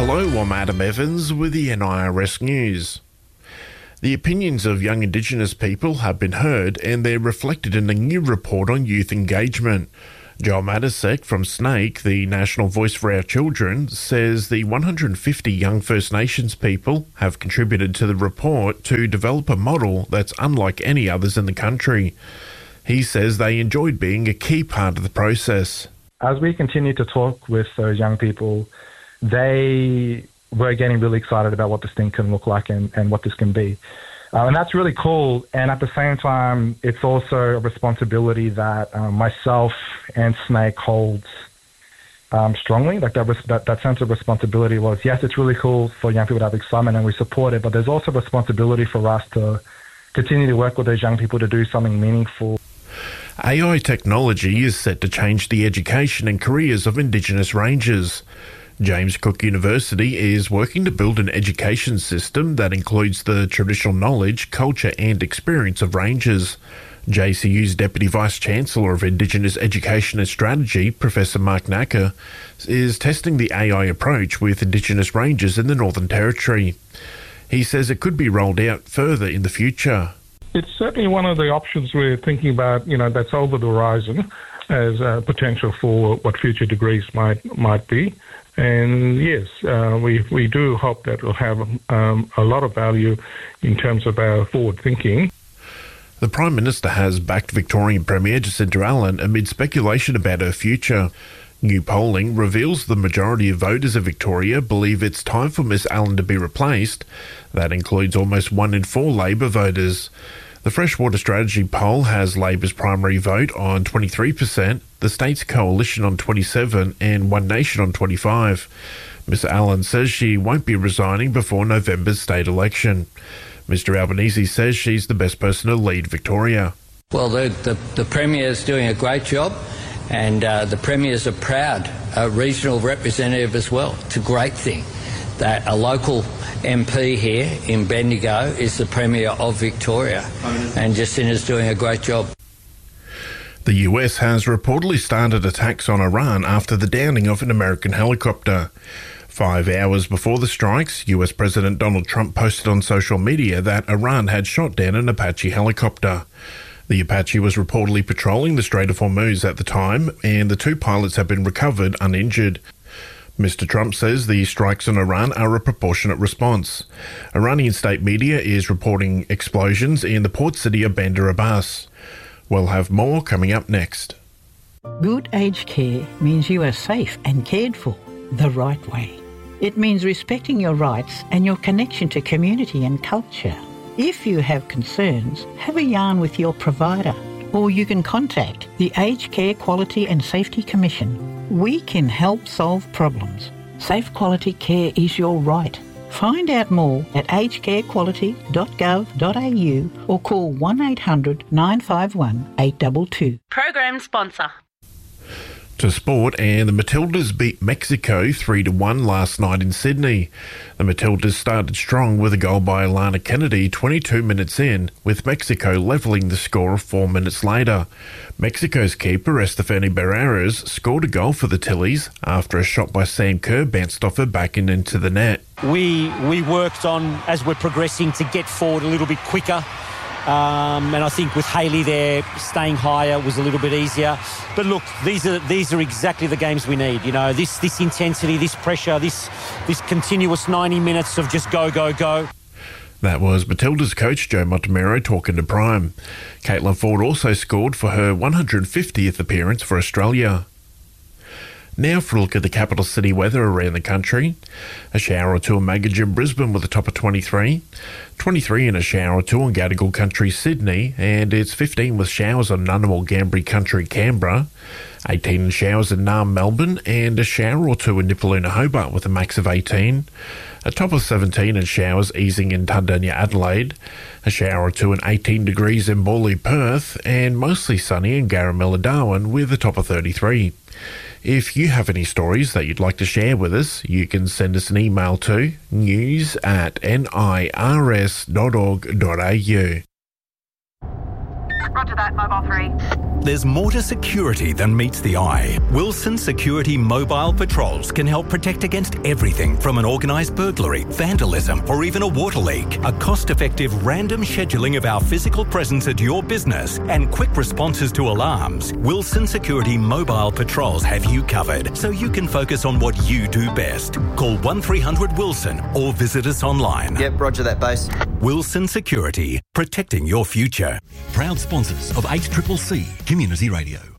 Hello, I'm Adam Evans with the NIRS News. The opinions of young Indigenous people have been heard and they're reflected in a new report on youth engagement. Joel Matasek from SNAKE, the National Voice for Our Children, says the 150 young First Nations people have contributed to the report to develop a model that's unlike any others in the country. He says they enjoyed being a key part of the process. As we continue to talk with those young people, they were getting really excited about what this thing can look like and what this can be. And that's really cool. And at the same time, it's also a responsibility that myself and SNAKE holds strongly. Like that sense of responsibility was, yes, it's really cool for young people to have excitement and we support it, but there's also responsibility for us to continue to work with those young people to do something meaningful. AI technology is set to change the education and careers of Indigenous rangers. James Cook University is working to build an education system that includes the traditional knowledge, culture and experience of rangers. JCU's Deputy Vice-Chancellor of Indigenous Education and Strategy, Professor Mark Nacker, is testing the AI approach with Indigenous rangers in the Northern Territory. He says it could be rolled out further in the future. It's certainly one of the options we're thinking about, that's over the horizon as a potential for what future degrees might be. And yes, we do hope that will have a lot of value in terms of our forward thinking. The Prime Minister has backed Victorian Premier Jacinta Allen amid speculation about her future. New polling reveals the majority of voters of Victoria believe it's time for Miss Allen to be replaced. That includes almost 1 in 4 Labor voters. The Freshwater Strategy poll has Labor's primary vote on 23%, the State's Coalition on 27% and One Nation on 25%. Ms Allen says she won't be resigning before November's state election. Mr Albanese says she's the best person to lead Victoria. Well, the Premier's doing a great job and the Premier's a proud regional representative as well. It's a great thing that a local MP here in Bendigo is the Premier of Victoria, and Jacinta's doing a great job. The US has reportedly started attacks on Iran after the downing of an American helicopter. 5 hours before the strikes, US President Donald Trump posted on social media that Iran had shot down an Apache helicopter. The Apache was reportedly patrolling the Strait of Hormuz at the time, and the 2 pilots have been recovered uninjured. Mr Trump says the strikes on Iran are a proportionate response. Iranian state media is reporting explosions in the port city of Bandar Abbas. We'll have more coming up next. Good aged care means you are safe and cared for the right way. It means respecting your rights and your connection to community and culture. If you have concerns, have a yarn with your provider, or you can contact the Aged Care Quality and Safety Commission. We can help solve problems. Safe quality care is your right. Find out more at agedcarequality.gov.au or call 1800 951 822. Program sponsor. To sport, and the Matildas beat Mexico 3-1 last night in Sydney. The Matildas started strong with a goal by Alana Kennedy 22 minutes in, with Mexico levelling the score 4 minutes later. Mexico's keeper Estefany Barreras scored a goal for the Tillies after a shot by Sam Kerr bounced off her back and into the net. We worked on, as we're progressing, to get forward a little bit quicker. And I think with Hayley there, staying higher was a little bit easier. But look, these are exactly the games we need. This intensity, this pressure, this continuous 90 minutes of just go, go, go. That was Matilda's coach Joe Montemero talking to Prime. Caitlin Ford also scored for her 150th appearance for Australia. Now for a look at the capital city weather around the country. A shower or two in Magogin, Brisbane with a top of 23. 23 and a shower or two in Gadigal Country, Sydney, and it's 15 with showers on Ngunnawal, Gambri Country, Canberra. 18 showers in Naarm, Melbourne, and a shower or two in Nipaluna, Hobart with a max of 18. A top of 17 and showers easing in Tundanya, Adelaide. A shower or two in 18 degrees in Morley, Perth, and mostly sunny in Garamilla, Darwin with a top of 33. If you have any stories that you'd like to share with us, you can send us an email to news@nirs.org.au. Roger that, Mobile 3. There's more to security than meets the eye. Wilson Security Mobile Patrols can help protect against everything from an organised burglary, vandalism, or even a water leak. A cost-effective random scheduling of our physical presence at your business and quick responses to alarms. Wilson Security Mobile Patrols have you covered, so you can focus on what you do best. Call 1300 Wilson or visit us online. Yep, roger that, base. Wilson Security, protecting your future. Proud sponsors of HCCC Community Radio.